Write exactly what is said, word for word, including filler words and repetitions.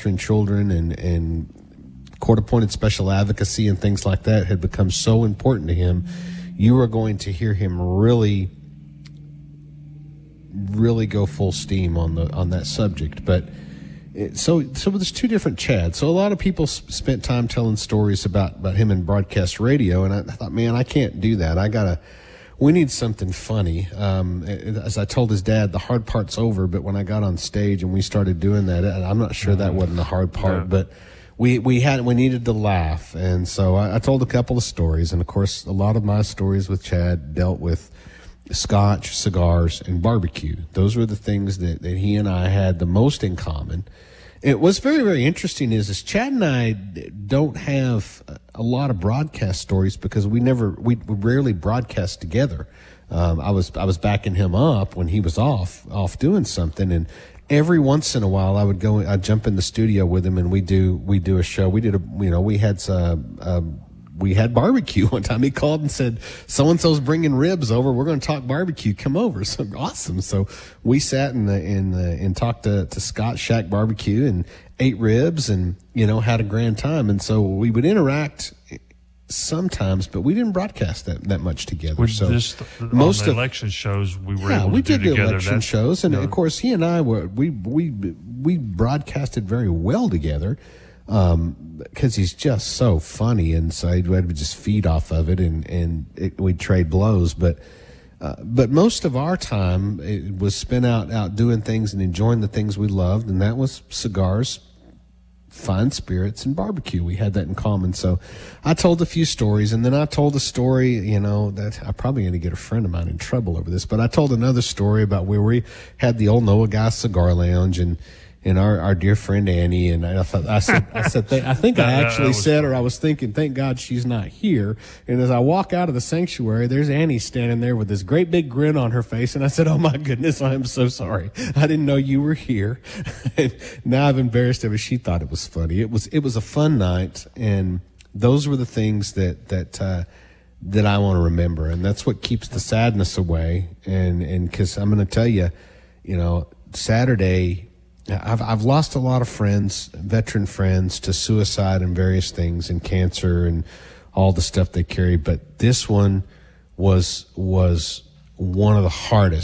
fostering children and, and court-appointed special advocacy and things like that had become so important to him, you are going to hear him really, really go full steam on the on that subject. But it, so so there's two different Chads. So a lot of people s- spent time telling stories about, about him in broadcast radio, and I, I thought, man, I can't do that. I gotta. We need something funny. Um, as I told his dad, the hard part's over, but when I got on stage and we started doing that, I'm not sure that wasn't the hard part, Yeah. but we, we had, we needed to laugh. And so I, I told a couple of stories. And of course, a lot of my stories with Chad dealt with scotch, cigars, and barbecue. Those were the things that, that he and I had the most in common. It was very, very interesting is, is Chad and I don't have a lot of broadcast stories because we never, we rarely broadcast together. Um, I was, I was backing him up when he was off, off doing something. And every once in a while I would go, I'd jump in the studio with him and we do, we do a show. We did a, you know, we had some, um, we had barbecue one time. He called and said, so-and-so's bringing ribs over. We're going to talk barbecue. Come over. So awesome. So we sat in the, in the, and talked to, to Scott Shack Barbecue and ate ribs and, you know, had a grand time. And so we would interact sometimes, but we didn't broadcast that, that much together. With so this, most on the of election shows, we were yeah, able to we do did the together. election That's, shows. And you know, of course he and I were, we, we, we broadcasted very well together. Um, because he's just so funny, and so we would just feed off of it, and and it, we'd trade blows. But uh, but most of our time it was spent out out doing things and enjoying the things we loved, and that was cigars, fine spirits, and barbecue. We had that in common. So I told a few stories, and then I told a story. You know that I'm probably going to get a friend of mine in trouble over this, but I told another story about where we had the old Noah Guy Cigar Lounge and. And our, our dear friend Annie, and I thought, I said, I said, th- I think I actually said, or I was thinking, thank God she's not here. And as I walk out of the sanctuary, there's Annie standing there with this great big grin on her face. And I said, oh my goodness, I am so sorry. I didn't know you were here. And now I've embarrassed her, but she thought it was funny. It was, it was a fun night. And those were the things that, that, uh, that I want to remember. And that's what keeps the sadness away. And, and cause I'm going to tell you, you know, Saturday, I've I've lost a lot of friends, veteran friends, to suicide and various things, and cancer and all the stuff they carry. But this one was was one of the hardest.